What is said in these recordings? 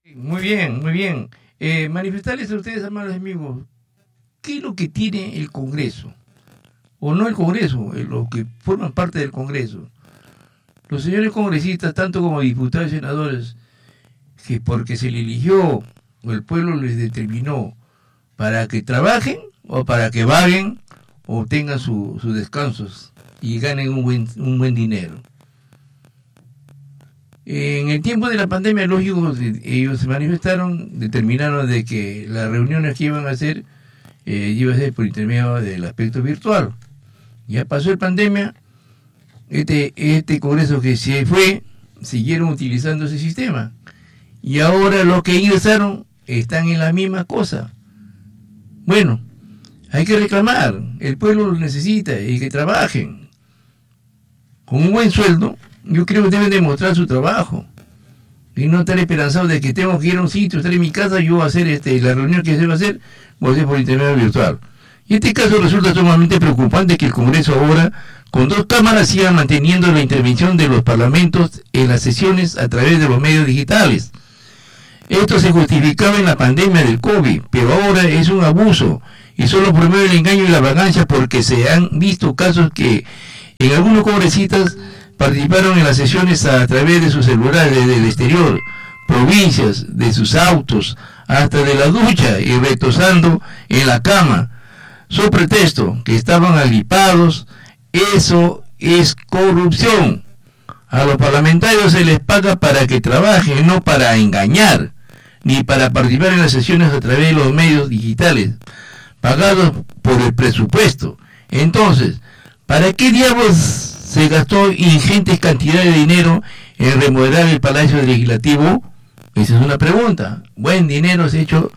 Muy bien, muy bien. Manifestarles a ustedes, amables amigos, ¿qué es lo que tiene el Congreso? O no el Congreso, los que forman parte del Congreso. Los señores congresistas, tanto como diputados y senadores, que porque se les eligió o el pueblo les determinó para que trabajen o para que vaguen o tengan sus descansos y ganen un buen dinero. En el tiempo de la pandemia, lógico, ellos se manifestaron, determinaron de que las reuniones que iban a hacer iba a ser por intermedio del aspecto virtual. Ya pasó la pandemia, este congreso que se fue, siguieron utilizando ese sistema. Y ahora los que ingresaron están en la misma cosa. Bueno, hay que reclamar, el pueblo lo necesita y que trabajen. Con un buen sueldo, yo creo que deben demostrar su trabajo. Y no estar esperanzados de que tengo que ir a un sitio, estar en mi casa, yo hacer la reunión que se va a hacer, voy a hacer por intermedio virtual. Y este caso resulta sumamente preocupante que el Congreso ahora, con 2 cámaras, siga manteniendo la intervención de los parlamentos en las sesiones a través de los medios digitales. Esto se justificaba en la pandemia del COVID, pero ahora es un abuso, y solo por medio del engaño y la vagancia, porque se han visto casos que en algunos congresistas participaron en las sesiones a través de sus celulares desde el exterior, provincias, de sus autos, hasta de la ducha y retosando en la cama, sobre pretexto que estaban agripados. Eso es corrupción. A los parlamentarios se les paga para que trabajen, no para engañar, ni para participar en las sesiones a través de los medios digitales, pagados por el presupuesto. Entonces, ¿para qué diablos se gastó ingentes cantidades de dinero en remodelar el Palacio Legislativo? Esa es una pregunta. Buen dinero se ha hecho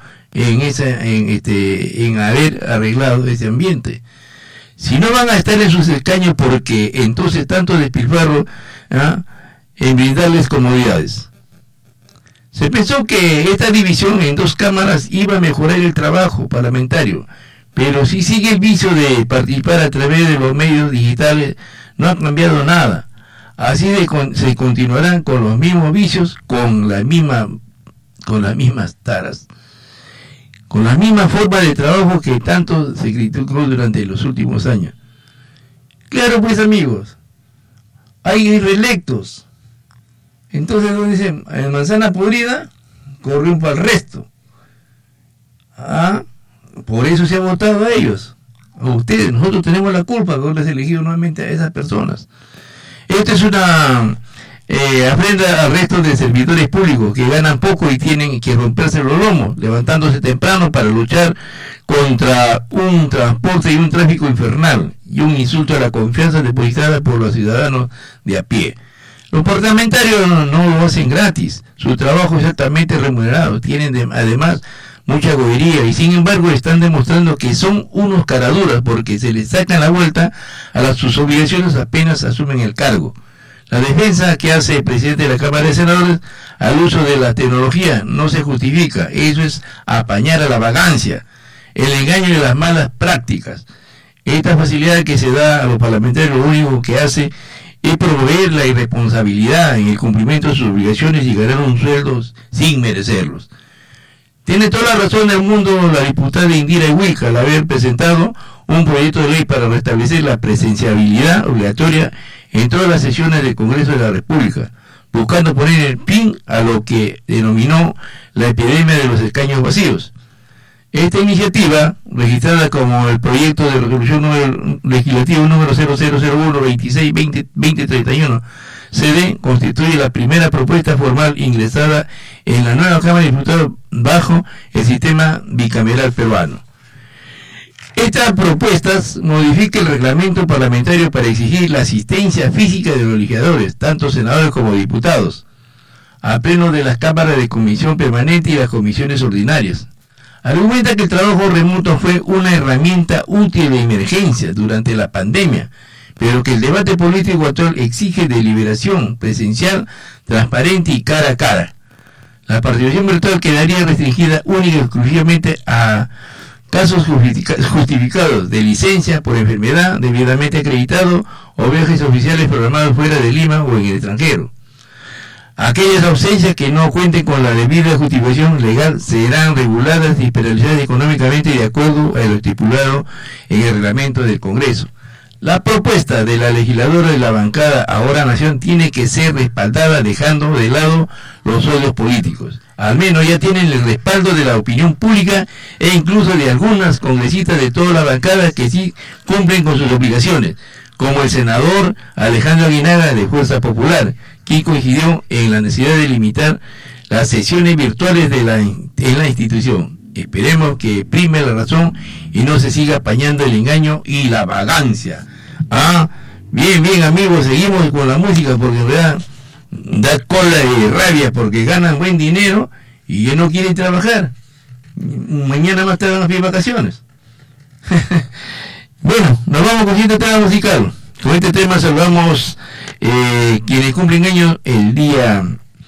en haber arreglado ese ambiente. Si no van a estar en sus escaños, porque entonces tanto despilfarro en brindarles comodidades. Se pensó que esta división en 2 cámaras iba a mejorar el trabajo parlamentario, pero si sigue el vicio de participar a través de los medios digitales, no ha cambiado nada. Así se continuarán con los mismos vicios, con las mismas taras, con la misma forma de trabajo que tanto se criticó durante los últimos años. Claro, pues, amigos, hay reelectos. Entonces, ¿dónde dicen? En manzana podrida, corrió para el resto. Por eso se ha votado a ellos. A ustedes, nosotros tenemos la culpa de haberles elegido nuevamente a esas personas. Esto es una afrenta al resto de servidores públicos que ganan poco y tienen que romperse los lomos, levantándose temprano para luchar contra un transporte y un tráfico infernal, y un insulto a la confianza depositada por los ciudadanos de a pie. Los parlamentarios no lo hacen gratis, su trabajo es altamente remunerado, tienen además mucha gobería, y sin embargo están demostrando que son unos caraduras porque se les sacan la vuelta a sus obligaciones apenas asumen el cargo. La defensa que hace el presidente de la Cámara de Senadores al uso de la tecnología no se justifica. Eso es apañar a la vagancia, el engaño y las malas prácticas. Esta facilidad que se da a los parlamentarios lo único que hace es promover la irresponsabilidad en el cumplimiento de sus obligaciones y ganar un sueldo sin merecerlos. Tiene toda la razón del mundo la diputada Indira Huilca al haber presentado un proyecto de ley para restablecer la presenciabilidad obligatoria en todas las sesiones del Congreso de la República, buscando poner el fin a lo que denominó la epidemia de los escaños vacíos. Esta iniciativa, registrada como el proyecto de resolución legislativo número 0001-26-2031, CD, constituye la primera propuesta formal ingresada en la nueva Cámara de Diputados bajo el sistema bicameral peruano. Estas propuestas modifican el reglamento parlamentario para exigir la asistencia física de los legisladores, tanto senadores como diputados, a pleno de las cámaras de comisión permanente y las comisiones ordinarias. Argumenta que el trabajo remoto fue una herramienta útil de emergencia durante la pandemia, pero que el debate político actual exige deliberación presencial, transparente y cara a cara. La participación virtual quedaría restringida única y exclusivamente a casos justificados de licencia por enfermedad debidamente acreditado o viajes oficiales programados fuera de Lima o en el extranjero. Aquellas ausencias que no cuenten con la debida justificación legal serán reguladas y penalizadas económicamente de acuerdo a lo estipulado en el reglamento del Congreso. La propuesta de la legisladora de la bancada Ahora Nación tiene que ser respaldada dejando de lado los odios políticos. Al menos ya tienen el respaldo de la opinión pública e incluso de algunas congresistas de todas las bancadas que sí cumplen con sus obligaciones, como el senador Alejandro Aguinaga de Fuerza Popular, que coincidió en la necesidad de limitar las sesiones virtuales en la institución. Esperemos que prime la razón y no se siga apañando el engaño y la vagancia. Bien amigos, seguimos con la música porque en verdad da cola de rabia porque ganan buen dinero y ya no quieren trabajar. Mañana más tarde van a pedir vacaciones. Bueno, nos vamos con este tema musical. Con este tema saludamos quienes cumplen años el día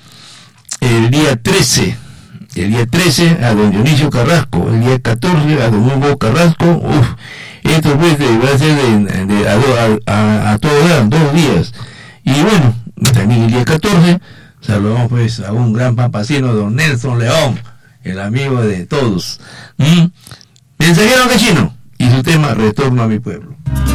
13. El día 13 a don Dionisio Carrasco, el día 14 a don Hugo Carrasco. Esto pues va a ser a todos lados, 2 días. Y bueno, también el día 14 saludamos pues a un gran pampacino, don Nelson León, el amigo de todos. Mensajero Cachino y su tema Retorno a mi pueblo.